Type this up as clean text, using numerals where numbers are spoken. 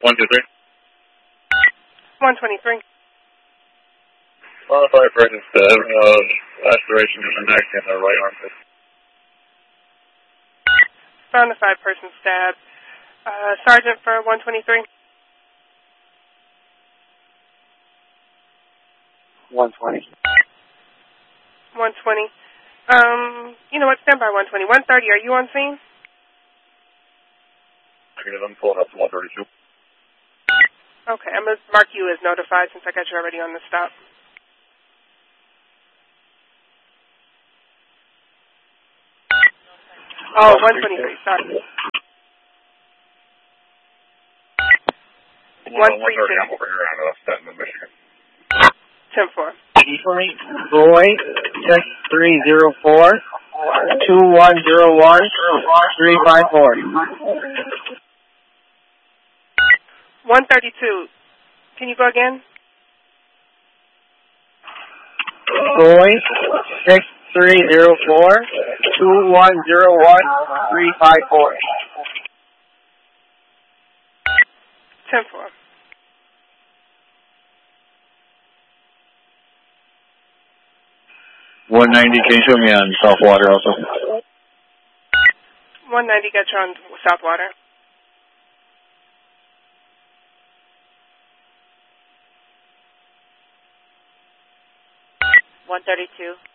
123. 123. Qualified person said, laceration in the neck and the right armpit. Bonafide person stabbed. Sergeant for 123. 120. 120. You know what? Stand by 120. 130. Are you on scene? I'm pulling up to 132. Okay, I'm going to mark you as notified since I got you already on the stop. Oh, 123. Sorry. 132. I'm over here on Stanton, Michigan. 10-4. Detroit, boy, check 304, 2101, 354. 132. Can you go again? Boy, 6304, 2101, 354. 10-4. Can you show me on Southwater also? 190 got you on Southwater. $132.